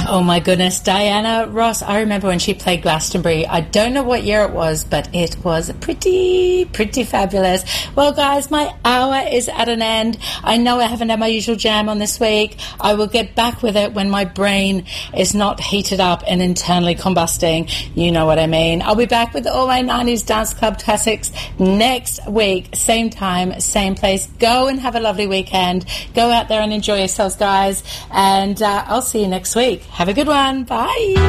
Oh my goodness, Diana Ross. I remember when she played Glastonbury. I don't know what year it was, but it was pretty fabulous. Well, guys, my hour is at an end. I know I haven't had my usual jam on this week. I will get back with it when my brain is not heated up and internally combusting. You know what I mean. I'll be back with all my 90s dance club classics next week. Same time, same place. Go and have a lovely weekend. Go out there and enjoy yourselves, guys. And I'll see you next week. Have a good one. Bye.